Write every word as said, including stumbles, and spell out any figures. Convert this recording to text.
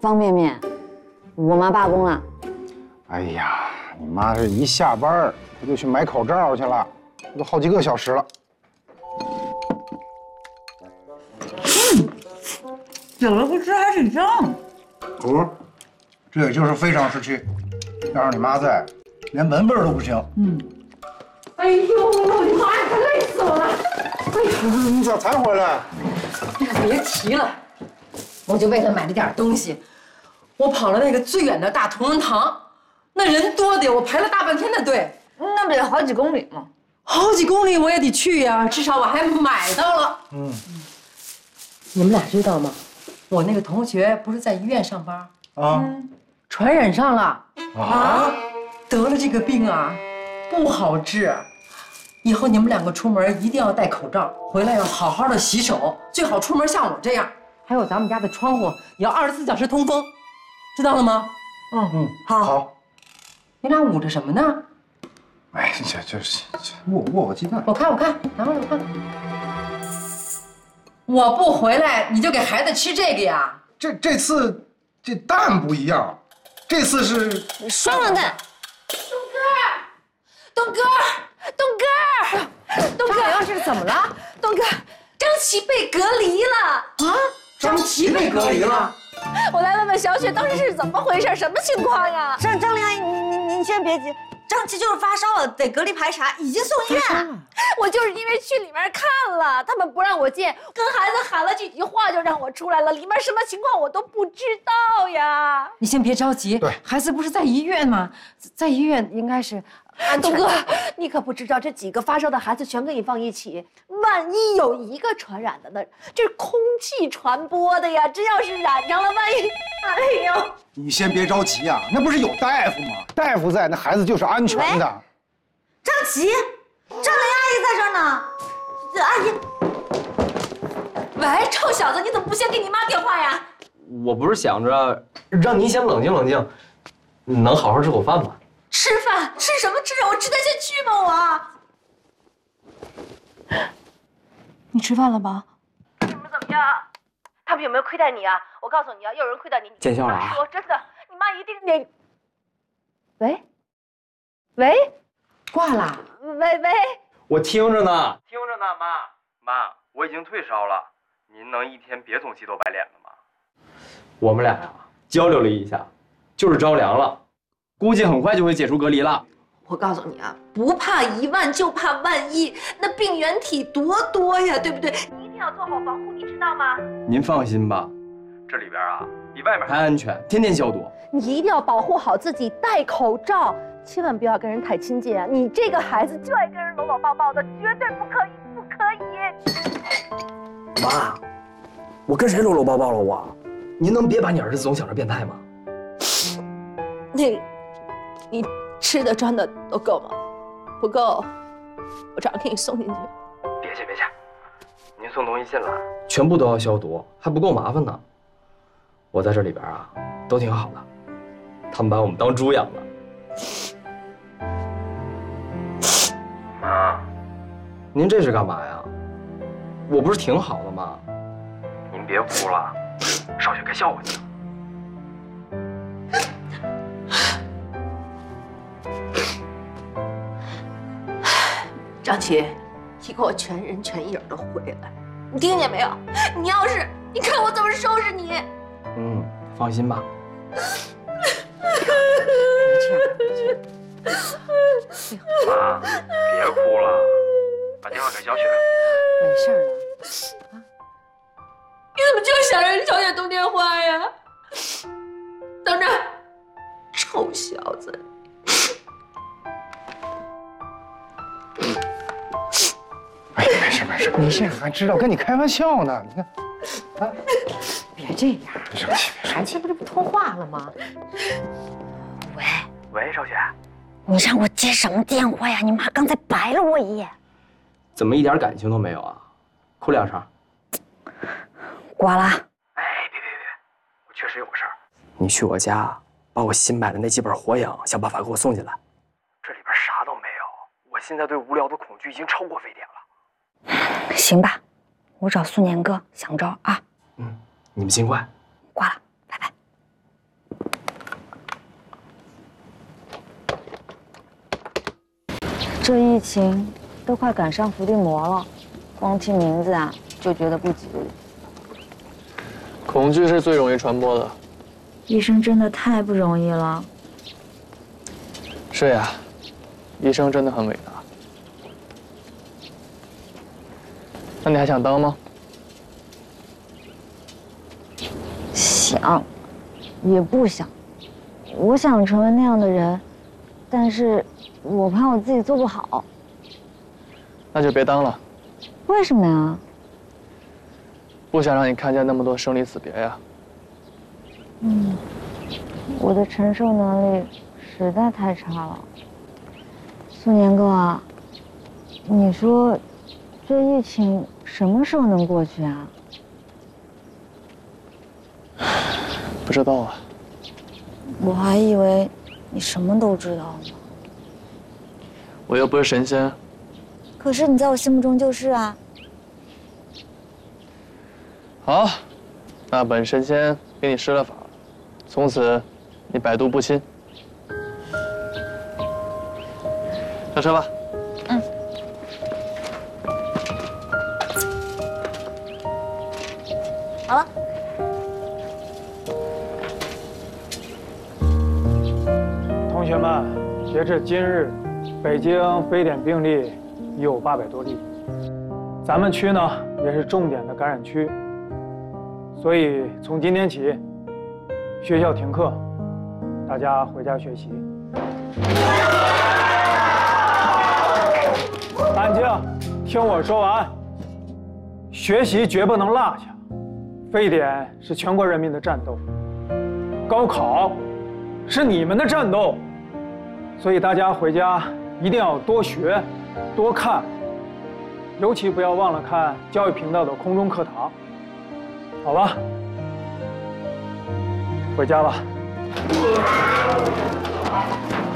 方便面，我妈罢工了。 哎呀，你妈这一下班，她就去买口罩去了，都好几个小时了。 嗯，久了不吃还挺香。 不，这也就是非常时期，要是你妈在，连闻味儿都不行。 嗯。 哎呦，我的妈呀，快累死我了！哎呀， 你咋才回来？ 别提了，我就为了买这点东西，我跑了那个最远的大同仁堂，那人多的我排了大半天的队， 那不得好几公里吗？ 好几公里我也得去呀，至少我还买到了。嗯，你们俩知道吗？我那个同学不是在医院上班啊， 嗯、传染上了啊， 得了这个病啊，不好治。以后你们两个出门一定要戴口罩，回来要好好的洗手，最好出门像我这样。还有咱们家的窗户也要二十四小时通风，知道了吗？ 嗯嗯，好。好。 你俩捂着什么呢？ 哎，这就是握握个鸡蛋。 我看我看，拿过来我看。我不回来，你就给孩子吃这个呀？ 这这次这蛋不一样，这次是双黄蛋。 东哥，东哥，东哥， 张老师怎么了？ 东哥，张琪被隔离了啊！张琪被隔离了。 我来问问小雪，当时是怎么回事？什么情况呀？ 张张玲阿姨，您您您先别急，张琪就是发烧了，得隔离排查，已经送医院。 我就是因为去里面看了，他们不让我进，跟孩子喊了几句话就让我出来了，里面什么情况我都不知道呀。 你先别着急， 对， 孩子不是在医院吗？在医院应该是。 东哥，你可不知道这几个发烧的孩子全给你放一起，万一有一个传染的呢？这是空气传播的呀，真要是染上了，万一……哎呦！ 你先别着急啊，那不是有大夫吗？大夫在，那孩子就是安全的。 张琪，张玲阿姨在这儿呢。这阿姨， 喂，臭小子，你怎么不先给你妈电话呀？ 我不是想着让您先冷静冷静，能好好吃口饭吗？ 吃饭吃什么吃啊？我吃得下去吗？我。 你吃饭了吗？ 你们怎么样？他们有没有亏待你啊？我告诉你啊，要有人亏待你， 见笑了啊！ 说真的，你妈一定得。喂，喂， 挂了。 喂喂， 我听着呢，听着呢，妈妈，我已经退烧了，您能一天别总气头白脸的吗？我们俩呀交流了一下，就是着凉了。估计很快就会解除隔离了。 我告诉你啊，不怕一万就怕万一，那病原体多多呀，对不对？你一定要做好防护，你知道吗？ 您放心吧，这里边啊比外面还安全，天天消毒。 你一定要保护好自己，戴口罩，千万不要跟人太亲近啊！你这个孩子就爱跟人搂搂抱抱的，绝对不可以，不可以。 妈，我跟谁搂搂抱抱了我？您能别把你儿子总想着变态吗？ 那。你吃的穿的都够吗？不够，我这样给你送进去。 别去别去，您送东西进来，全部都要消毒，还不够麻烦呢。我在这里边啊，都挺好的，他们把我们当猪养的。妈，您这是干嘛呀？我不是挺好的吗？您别哭了，少雪该笑话你了。 张琪，你给我全人全影的回来，你听见没有？你要是你看我怎么收拾你！ 嗯，放心吧。妈，别哭了，把电话给小雪。 没事了。啊？ 你怎么就想让小雪通电话呀？等着，臭小子！ 哎，没事没事没事， 还知道跟你开玩笑呢。你看，啊， 别这样， 别生气， 孩子不是不通话了吗？ 喂喂，少雪， 你让我接什么电话呀？你妈刚才白了我一眼。 怎么一点感情都没有啊？哭两声。 挂了。 哎，别别别，我确实有个事儿。你去我家，把我新买的那几本火影想办法给我送进来。这里边啥都没有，我现在对无聊的恐惧已经超过非典了。 行吧，我找苏年哥想招啊。 嗯，你们尽快。 挂了，拜拜。 这疫情都快赶上伏地魔了，光听名字啊就觉得不吉利。 恐惧是最容易传播的。 医生真的太不容易了。 是呀，医生真的很伟大。那你还想当吗？ 想，也不想。我想成为那样的人，但是我怕我自己做不好。 那就别当了。 为什么呀？ 不想让你看见那么多生离死别呀。 嗯，我的承受能力实在太差了。苏年哥啊，你说这疫情什么时候能过去啊？ 不知道啊。 我还以为你什么都知道呢。 我又不是神仙。 可是你在我心目中就是啊。 好，那本神仙给你施了法，从此你百毒不侵。上车吧。 嗯。 好了。 同学们，截至今日，北京非典病例已有八百多例，咱们区呢也是重点的感染区，所以从今天起，学校停课，大家回家学习。安静，听我说完。学习绝不能落下，非典是全国人民的战斗，高考是你们的战斗。所以大家回家一定要多学、多看，尤其不要忘了看教育频道的空中课堂，好吧？回家吧。